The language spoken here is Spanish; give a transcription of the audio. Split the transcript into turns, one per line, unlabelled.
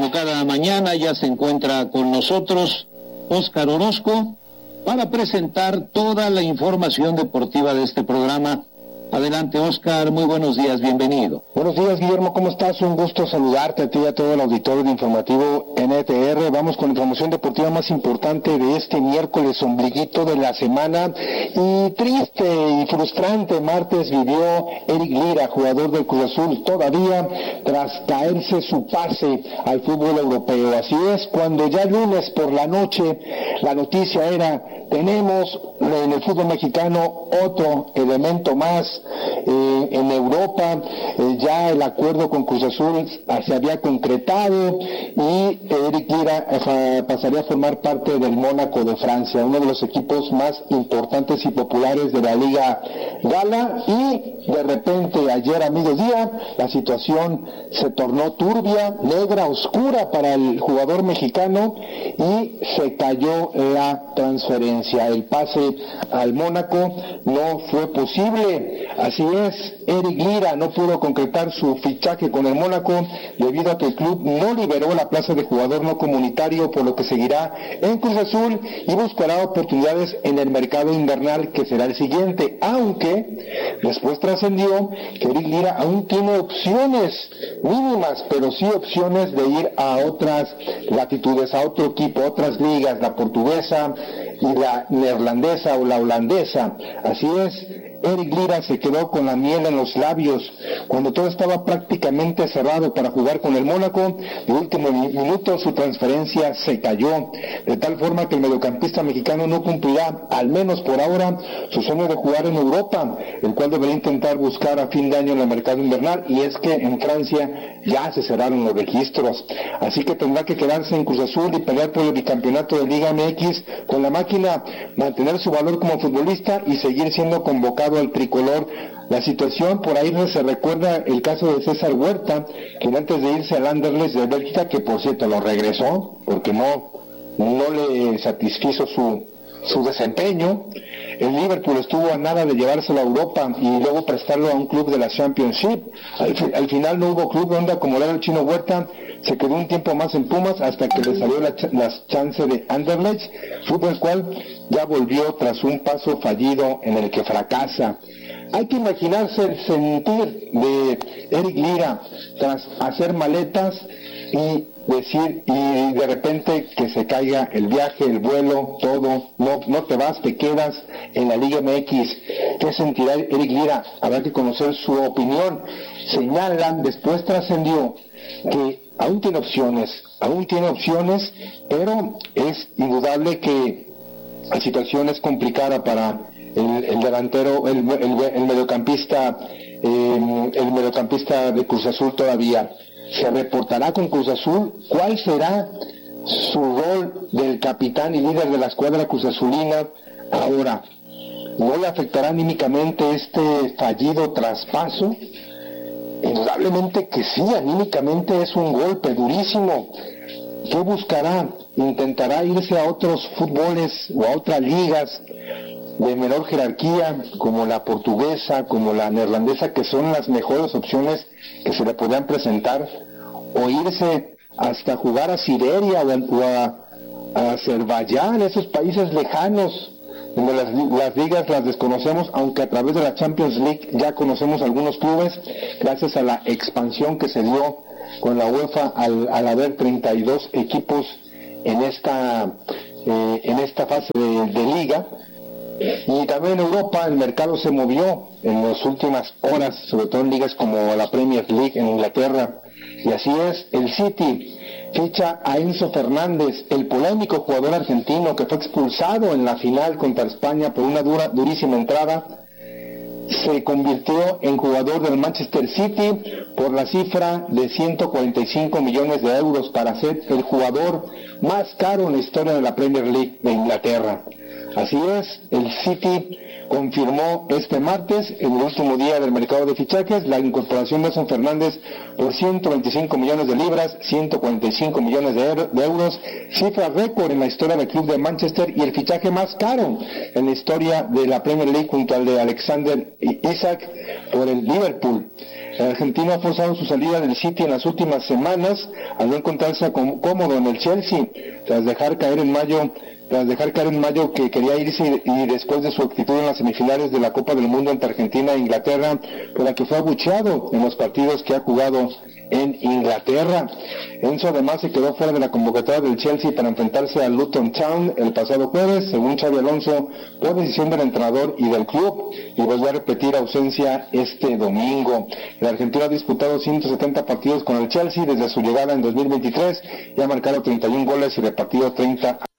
Como cada mañana ya se encuentra con nosotros Óscar Orozco para presentar toda la información deportiva de este programa. Adelante, Óscar, muy buenos días, bienvenido.
Buenos días, Guillermo, ¿cómo estás? Un gusto saludarte a ti y a todo el auditorio de Informativo NTR. Vamos con la información deportiva más importante de este miércoles, ombliguito de la semana. Y triste y frustrante martes vivió Eric Lira, jugador del Cruz Azul, todavía tras caerse su pase al fútbol europeo. Así es, cuando ya lunes por la noche la noticia era: tenemos en el fútbol mexicano otro elemento más en Europa, ya el acuerdo con Cruz Azul se había concretado y Eric Lira pasaría a formar parte del Mónaco de Francia, uno de los equipos más importantes y populares de la Liga Gala. Y de repente ayer a mediodía la situación se tornó turbia, negra, oscura para el jugador mexicano y se cayó la transferencia. El pase al Mónaco no fue posible. Así es, Eric Lira no pudo concretar su fichaje con el Mónaco debido a que el club no liberó la plaza de jugador no comunitario, por lo que seguirá en Cruz Azul y buscará oportunidades en el mercado invernal, que será el siguiente, aunque después trascendió que Eric Lira aún tiene opciones mínimas, pero sí opciones de ir a otras latitudes, a otro equipo, a otras ligas, la portuguesa y la neerlandesa o la holandesa. Así es, Eric Lira se quedó con la miel en los labios cuando todo estaba prácticamente cerrado para jugar con el Mónaco. De último minuto su transferencia se cayó, de tal forma que el mediocampista mexicano no cumplirá, al menos por ahora, su sueño de jugar en Europa, el cual deberá intentar buscar a fin de año en el mercado invernal. Y es que en Francia ya se cerraron los registros, así que tendrá que quedarse en Cruz Azul y pelear por el bicampeonato de Liga MX con la máquina, mantener su valor como futbolista y seguir siendo convocado al tricolor. La situación por ahí se recuerda el caso de César Huerta, quien antes de irse al Anderlecht de Bélgica, que por cierto lo regresó porque no le satisfizo su desempeño. El Liverpool estuvo a nada de llevárselo a Europa y luego prestarlo a un club de la Championship. Al final no hubo club donde acomodar al chino Huerta, se quedó un tiempo más en Pumas hasta que le salió la chance de Anderlecht, fútbol cual ya volvió tras un paso fallido en el que fracasa. Hay que imaginarse el sentir de Eric Lira tras hacer maletas y decir, y de repente que se caiga el viaje, el vuelo, todo, no te vas, te quedas en la Liga MX. ¿Qué sentirá Eric Lira? Habrá que conocer su opinión. Señalan, después trascendió que aún tiene opciones, pero es indudable que la situación es complicada para el delantero, el mediocampista de Cruz Azul todavía. Se reportará con Cruz Azul cuál será su rol del capitán y líder de la escuadra cruzazulina. Ahora, ¿no le afectará anímicamente este fallido traspaso? Indudablemente que sí, anímicamente es un golpe durísimo. ¿Qué buscará? ¿Intentará irse a otros fútboles o a otras ligas de menor jerarquía, como la portuguesa, como la neerlandesa, que son las mejores opciones que se le podrían presentar, o irse hasta jugar a Siberia o a Azerbaiyán, esos países lejanos donde las ligas las desconocemos, aunque a través de la Champions League ya conocemos algunos clubes gracias a la expansión que se dio con la UEFA al haber 32 equipos en esta fase de liga. Y también en Europa el mercado se movió en las últimas horas, sobre todo en ligas como la Premier League en Inglaterra. Y así es, el City ficha a Enzo Fernández, el polémico jugador argentino que fue expulsado en la final contra España por una durísima entrada. Se convirtió en jugador del Manchester City por la cifra de 145 millones de euros para ser el jugador más caro en la historia de la Premier League de Inglaterra. Así es, el City confirmó este martes, en el último día del mercado de fichajes, la incorporación de Enzo Fernández por 125 millones de libras, 145 millones de euros, cifra récord en la historia del club de Manchester y el fichaje más caro en la historia de la Premier League junto al de Alexander Isak por el Liverpool. El argentino ha forzado su salida del City en las últimas semanas al no encontrarse cómodo en el Chelsea, tras dejar caer en mayo que quería irse, y después de su actitud en las semifinales de la Copa del Mundo entre Argentina e Inglaterra, por la que fue abucheado en los partidos que ha jugado en Inglaterra. Enzo además se quedó fuera de la convocatoria del Chelsea para enfrentarse al Luton Town el pasado jueves, según Xabi Alonso, por decisión del entrenador y del club, y volvió a repetir ausencia este domingo. El argentino ha disputado 170 partidos con el Chelsea desde su llegada en 2023 y ha marcado 31 goles y repartido 30